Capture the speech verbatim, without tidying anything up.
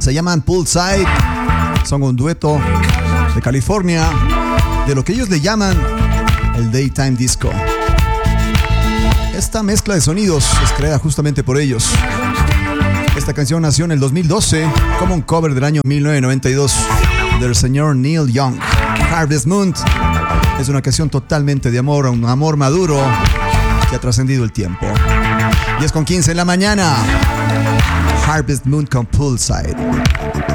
Se llaman Poolside. Son un dueto de California, de lo que ellos le llaman el Daytime Disco. Esta mezcla de sonidos es creada justamente por ellos. Esta canción nació en el dos mil doce como un cover del año mil novecientos noventa y dos del señor Neil Young. Harvest Moon es una canción totalmente de amor, un amor maduro que ha trascendido el tiempo. diez con quince en la mañana. Harvest Moon con Poolside.